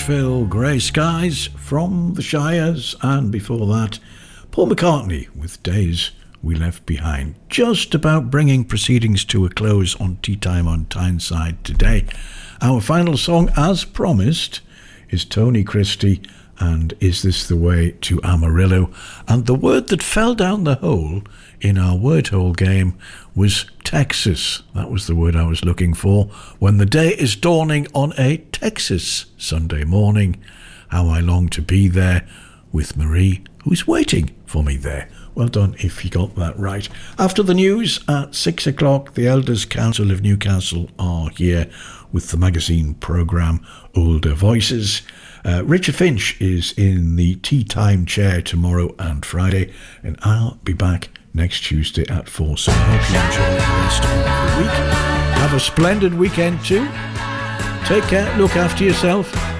Nashville, Grey Skies from the Shires, and before that, Paul McCartney with Days We Left Behind. Just about bringing proceedings to a close on Tea Time on Tyneside today. Our final song, as promised, is Tony Christie and Is This the Way to Amarillo? And the word that fell down the hole in our word hole game was Texas. That was the word I was looking for. When the day is dawning on a Texas Sunday morning, how I long to be there with Marie, who's waiting for me there. Well done if you got that right. After the news at 6 o'clock, the Elders Council of Newcastle are here with the magazine programme Older Voices. Richard Finch is in the Tea Time chair tomorrow and Friday, and I'll be back next Tuesday at 4. So I hope you enjoy the rest of the week. Have a splendid weekend too. Take care, look after yourself.